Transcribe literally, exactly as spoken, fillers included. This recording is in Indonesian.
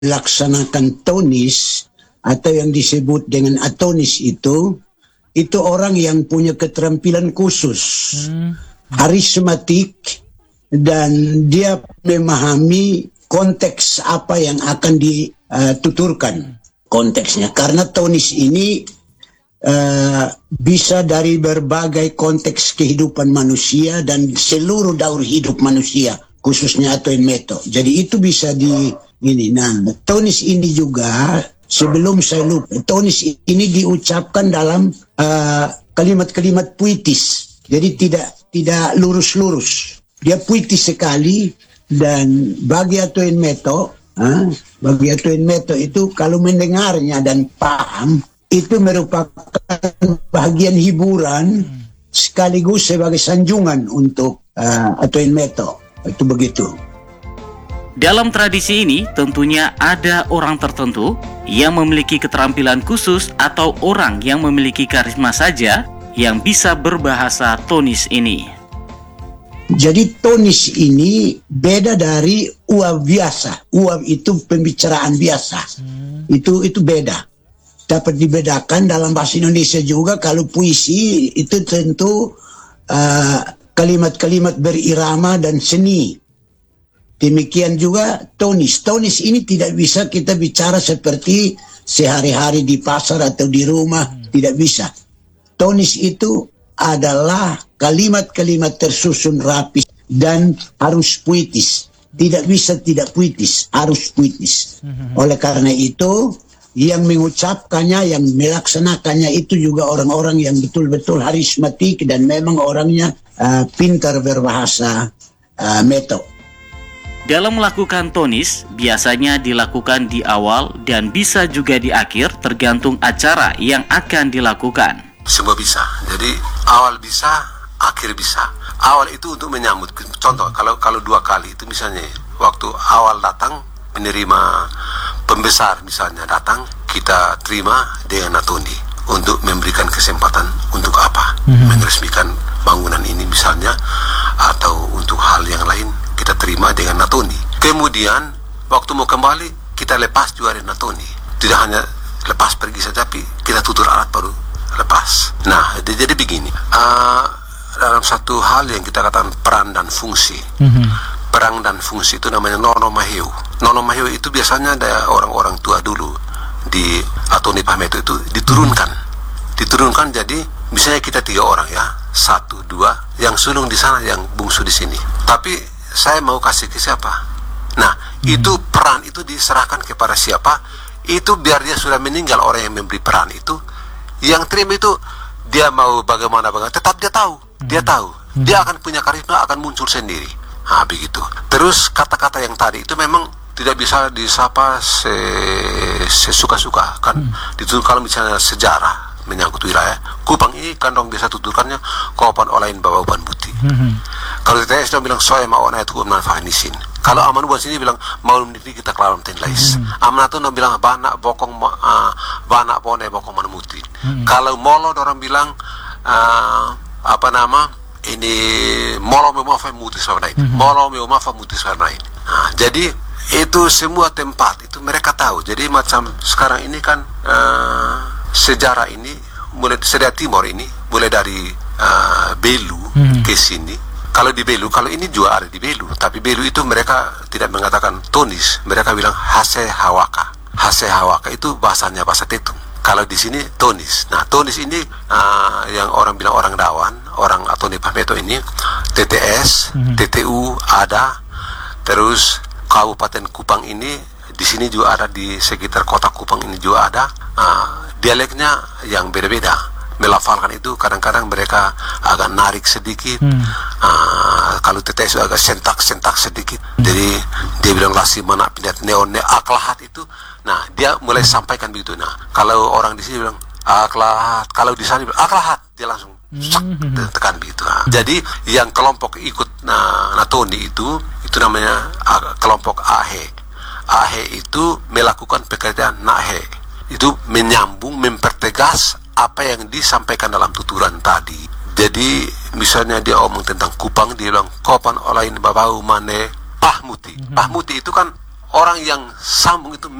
melaksanakan tonis atau yang disebut dengan atonis itu, itu orang yang punya keterampilan khusus, hmm. karismatik, dan dia memahami konteks apa yang akan dituturkan konteksnya. Karena tonis ini uh, bisa dari berbagai konteks kehidupan manusia dan seluruh daur hidup manusia, khususnya atoin meto. Jadi itu bisa di ini. Nah, tonis ini juga sebelum saya lupa, tonis ini diucapkan dalam kalimat-kalimat uh, puitis. Jadi tidak tidak lurus-lurus. Dia puitis sekali, dan bagi atoin meto, uh, bagi atoin meto itu kalau mendengarnya dan paham, itu merupakan bagian hiburan sekaligus sebagai sanjungan untuk uh, atoin meto. Itu begitu. Dalam tradisi ini tentunya ada orang tertentu yang memiliki keterampilan khusus atau orang yang memiliki karisma saja yang bisa berbahasa tonis ini. Jadi tonis ini beda dari uap biasa. Uap itu pembicaraan biasa. Hmm. Itu itu beda. Dapat dibedakan dalam bahasa Indonesia juga. Kalau puisi itu tentu uh, kalimat-kalimat berirama dan seni. Demikian juga tonis. Tonis ini tidak bisa kita bicara seperti sehari-hari di pasar atau di rumah. Hmm. Tidak bisa. Tonis itu adalah kalimat-kalimat tersusun rapi dan harus puitis. Tidak bisa tidak puitis, harus puitis. Hmm. Oleh karena itu, yang mengucapkannya, yang melaksanakannya itu juga orang-orang yang betul-betul karismatik dan memang orangnya uh, pintar berbahasa uh, meto. Dalam melakukan tonis, biasanya dilakukan di awal dan bisa juga di akhir tergantung acara yang akan dilakukan. Semua bisa, jadi awal bisa, akhir bisa. Awal itu untuk menyambut, contoh kalau kalau dua kali itu misalnya waktu awal datang menerima pembesar misalnya datang, kita terima dengan natoni untuk memberikan kesempatan untuk apa, mm-hmm. meresmikan bangunan ini misalnya, atau untuk hal yang lain kita terima dengan natoni. Kemudian waktu mau kembali kita lepas juga dengan natoni. Tidak hanya lepas pergi saja, tapi kita tutur alat baru lepas. Nah, jadi begini. Uh, dalam satu hal yang kita katakan peran dan fungsi. Mm-hmm. Peran dan fungsi itu namanya nono maheu. Nono maheu itu biasanya ada orang-orang tua dulu di Atoni Pahmeto itu diturunkan. Diturunkan jadi misalnya kita tiga orang ya, satu, dua, yang sulung di sana, yang bungsu di sini. Tapi saya mau kasih ke siapa? Nah, hmm. itu peran itu diserahkan kepada siapa? Itu biar dia sudah meninggal orang yang memberi peran itu, yang terima itu dia mau bagaimana bagaimana, tetap dia tahu, hmm. dia tahu, hmm. dia akan punya karisma, akan muncul sendiri. Nah, begitu. Terus kata-kata yang tadi itu memang tidak bisa disapa se sesuka-suka kan. Hmm. Itu kalau misalnya sejarah menyangkut wilayah Kupang ini kan dong biasa tuturkannya kopan olain bawa uban putih. Mm-hmm. Kalau T T S dia bilang soya mau na itu kumna fahnisin. Kalau aman buat sini bilang mau ini kita kelaram ten lais. Mm-hmm. Aman itu dia bilang bana bokong uh, bana pone bokong manuti. Mm-hmm. Kalau molo orang bilang uh, apa nama ini molo mau fa mutis warnain. Mm-hmm. Molo mau fa mutis warnain. Nah, jadi itu semua tempat itu mereka tahu. Jadi macam sekarang ini kan uh, sejarah ini mulai sejarah Timor ini mulai dari uh, Belu hmm. ke sini. Kalau di Belu, kalau ini juga ada di Belu, tapi Belu itu mereka tidak mengatakan tonis, mereka bilang hase hawaka. Hase hawaka itu bahasanya bahasa Tetung. Kalau di sini tonis. Nah, tonis ini uh, yang orang bilang orang Dawan, orang Atoni Pahmeto ini T T S, hmm. T T U ada, terus Kabupaten Kupang ini di sini juga ada, di sekitar kota Kupang ini juga ada. Uh, dialeknya yang beda-beda, melafalkan itu kadang-kadang mereka agak narik sedikit. hmm. uh, kalau T T S agak sentak-sentak sedikit. hmm. Jadi dia bilang lasi mana pindat neon ne aklahat itu, nah dia mulai sampaikan begitu. Nah kalau orang di sini bilang aklahat, kalau di sana bilang aklahat, dia langsung sak, tekan begitu. Nah, jadi yang kelompok ikut nah, Natoni itu itu namanya uh, kelompok Ahe. Ahe itu melakukan pekerjaan Nahe, itu menyambung, mempertegas apa yang disampaikan dalam tuturan tadi. Jadi misalnya dia omong tentang Kupang, dia bilang kopan olain babau mane pahmuti. Mm-hmm. Pahmuti itu kan orang yang sambung itu